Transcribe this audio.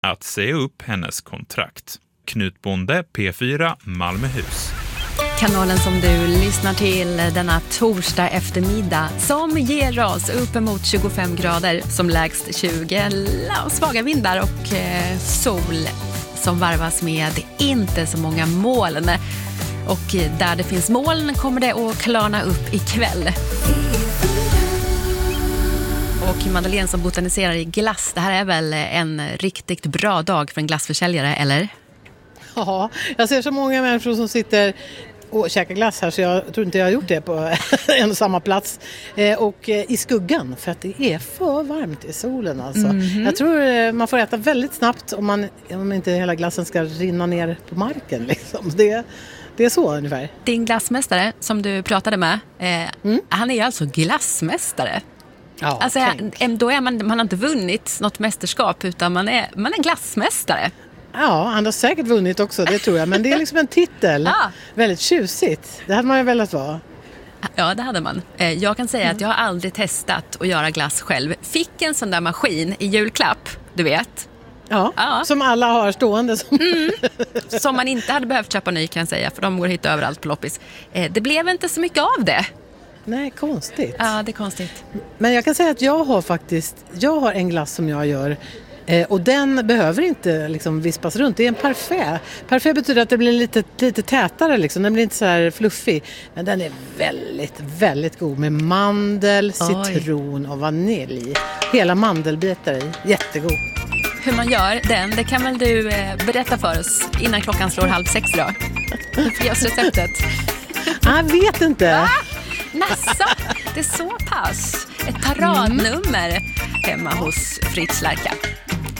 att säga upp hennes kontrakt. Knut Bonde, P4, Malmöhus. Kanalen som du lyssnar till denna torsdag eftermiddag som ger oss uppemot 25 grader, som lägst 20, svaga vindar och sol som varvas med inte så många moln. Och där det finns moln kommer det att klarna upp ikväll. Och Madeleine som botaniserar i glass, det här är väl en riktigt bra dag för en glassförsäljare, eller? Ja, jag ser så många människor som sitter och käkar glass här, så jag tror inte jag har gjort det på en och samma plats. Och i skuggan, för att det är för varmt i solen alltså. Jag tror man får äta väldigt snabbt om inte hela glassen ska rinna ner på marken liksom. Det är så ungefär. Din glassmästare som du pratade med, han är ju alltså glassmästare. Ja, alltså, då är man har inte vunnit något mästerskap, utan man är glassmästare. Ja, han har säkert vunnit också, det tror jag. Men det är liksom en titel. Väldigt tjusigt. Det hade man ju velat vara. Ja, det hade man. Jag kan säga att jag har aldrig testat att göra glass själv. Fick en sån där maskin i julklapp, du vet. Ja. Som alla har stående. Som man inte hade behövt köpa ny, kan jag säga. För de går hit överallt på loppis. Det blev inte så mycket av det. Nej, konstigt. Ja, det är konstigt. Men jag kan säga att jag har en glass som jag gör. Och den behöver inte liksom vispas runt. Det är en parfait. Parfait betyder att det blir lite tätare liksom. Den blir inte så här fluffig. Men den är väldigt, väldigt god med mandel, citron och vanilj. Hela mandelbitar i. Jättegod. Hur man gör den, det kan väl du berätta för oss innan klockan slår 5:30 då? Du får ge oss receptet. Jag vet inte. Nassa, det är så pass. Ett paradnummer hemma hos Fritz Lärka.